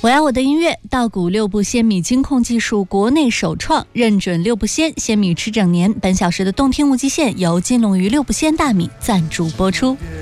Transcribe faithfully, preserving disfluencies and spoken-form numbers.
我爱我的音乐，稻谷六步鲜米精控技术国内首创，认准六步鲜，鲜米吃整年。本小时的动听无极限由金龙鱼六步鲜大米赞助播出。